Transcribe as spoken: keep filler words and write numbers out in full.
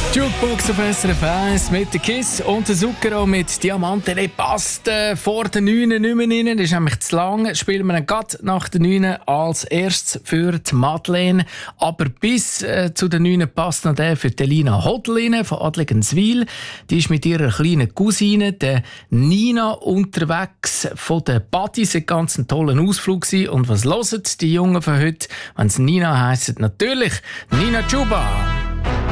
Jukebox auf S R F eins mit der Kiss und der Zucchero mit Diamanten. Der passt äh, vor der neun nicht mehr rein. Das ist nämlich zu lang. Spielen wir ihn gerade nach der neun als erstes für die Madeleine. Aber bis äh, zu der neun passt noch der für die Elina Hodlin von Adligenswil. Die ist mit ihrer kleinen Cousine, der Nina, unterwegs von der Partys. Ein ganz toller Ausflug gewesen. Und was hören die Jungen von heute, wenn es Nina heisst? Natürlich Nina Chuba.